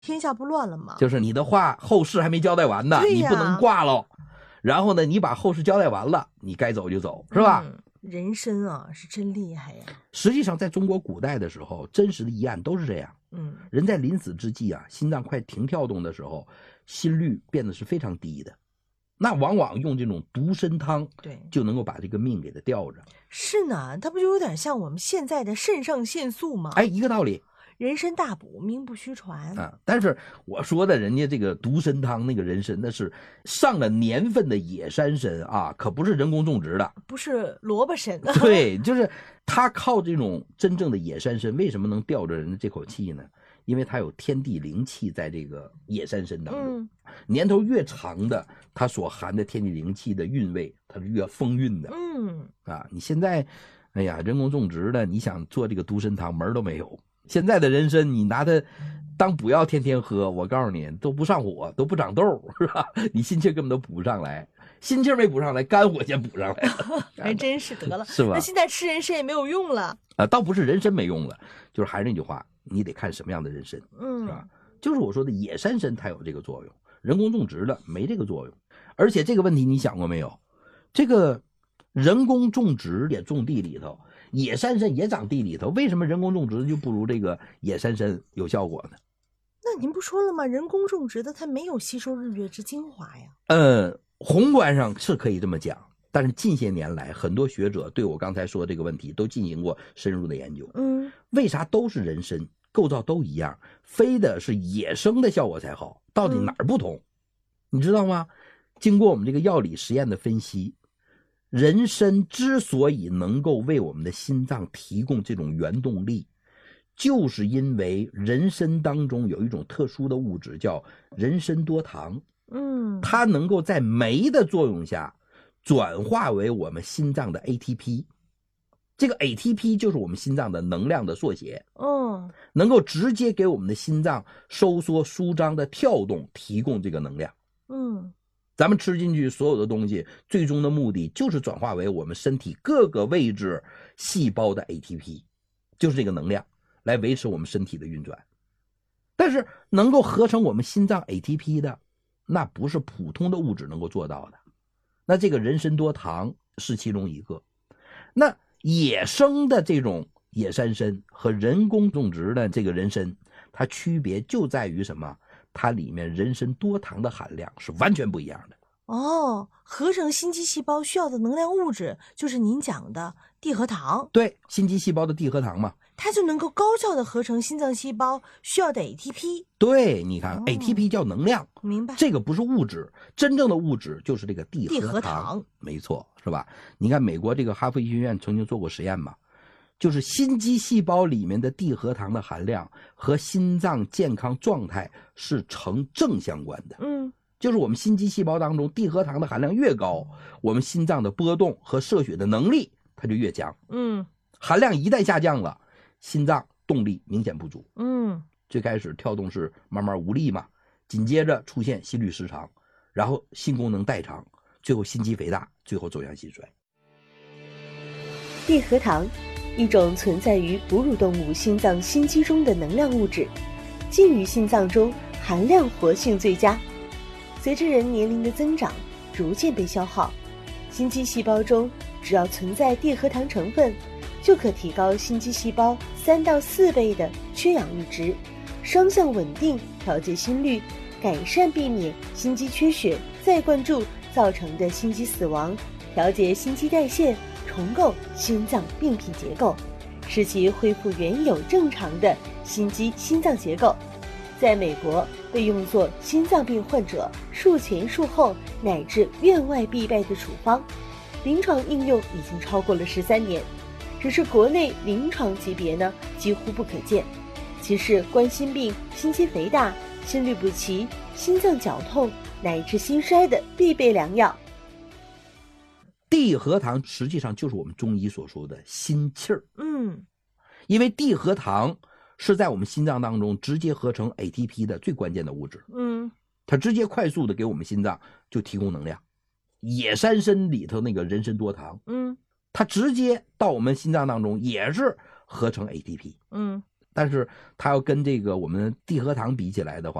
天下不乱了吗？ 就是你的话后事还没交代完呢，你不能挂喽。然后呢，你把后事交代完了，你该走就走，是吧？ 人参啊，是真厉害呀。 实际上，在中国古代的时候，真实的疑案都是这样。人在临死之际啊，心脏快停跳动的时候，心率变得是非常低的，那往往用这种独参汤， 对， 就能够把这个命给它吊着。 是呢，它不就有点像我们现在的肾上腺素吗？ 哎，一个道理。 人参大补，名不虚传啊！但是我说的人家这个独参汤那个人参，那是上了年份的野山参啊，可不是人工种植的， 不是萝卜参。 对，就是他靠这种真正的野山参，为什么能吊着人的这口气呢？因为它有天地灵气在这个野山参当中，年头越长的，它所含的天地灵气的韵味，它是越丰韵的。你现在，哎呀，人工种植的，你想做这个独参汤，门都没有。现在的人参，你拿它当补药天天喝，我告诉你都不上火，都不长痘，是吧？你心气根本都补不上来，心气没补上来，肝火先补上来了。 还真是得了， 是吧？ 那现在吃人参也没有用了倒不是人参没用了，就是还是那句话，你得看什么样的人参，是吧？就是我说的野山参它有这个作用，人工种植的没这个作用。而且这个问题你想过没有？这个人工种植也种地里头，野山参也长地里头，为什么人工种植就不如这个野山参有效果呢？ 那您不说了吗？人工种植的它没有吸收日月之精华呀。 宏观上是可以这么讲，但是近些年来，很多学者对我刚才说的这个问题都进行过深入的研究。为啥都是人参，构造都一样，非得是野生的效果才好？到底哪儿不同？你知道吗？经过我们这个药理实验的分析，人参之所以能够为我们的心脏提供这种原动力，就是因为人参当中有一种特殊的物质叫人参多糖，它能够在酶的作用下转化为我们心脏的 ATP， 这个 ATP 就是我们心脏的能量的缩写，能够直接给我们的心脏收缩舒张的跳动提供这个能量。咱们吃进去所有的东西，最终的目的就是转化为我们身体各个位置细胞的 ATP， 就是这个能量来维持我们身体的运转。但是能够合成我们心脏 ATP 的，那不是普通的物质能够做到的。那这个人参多糖是其中一个。那野生的这种野山参和人工种植的这个人参，它区别就在于什么？它里面人参多糖的含量是完全不一样的。 合成心肌细胞需要的能量物质就是您讲的地核糖。 对，心肌细胞的地核糖嘛， 它就能够高效的合成心脏细胞需要的 ATP。 对，你看ATP 叫能量， 明白？ 这个不是物质，真正的物质就是这个地核糖， 没错，是吧？你看美国这个哈佛医学院曾经做过实验嘛，就是心肌细胞里面的地核糖的含量和心脏健康状态是成正相关的。就是我们心肌细胞当中地核糖的含量越高，我们心脏的波动和射血的能力它就越强。含量一旦下降了，心脏动力明显不足。最开始跳动是慢慢无力嘛，紧接着出现心律失常，然后心功能代偿，最后心肌肥大，最后走向心衰。 地核糖，一种存在于哺乳动物心脏心肌中的能量物质，浸于心脏中，含量活性最佳。随着人年龄的增长，逐渐被消耗，心肌细胞中只要存在地核糖成分，就可提高心肌细胞3到4倍的缺氧阈值，双向稳定调节心率，改善避免心肌缺血再灌注造成的心肌死亡，调节心肌代谢，重构心脏病变结构，使其恢复原有正常的心肌心脏结构。在美国被用作心脏病患者术前术后乃至院外必备的处方，临床应用已经超过了13年，只是国内临床级别呢几乎不可见。其是冠心病、心肌肥大、心律不齐、心脏绞痛乃至心衰的必备良药。 地核糖实际上就是我们中医所说的心气儿。因为地核糖是在我们心脏当中直接合成 ATP 的最关键的物质。它直接快速的给我们心脏就提供能量。野山参里头那个人参多糖，它直接到我们心脏当中也是合成 ATP。 但是它要跟这个我们地核糖比起来的话，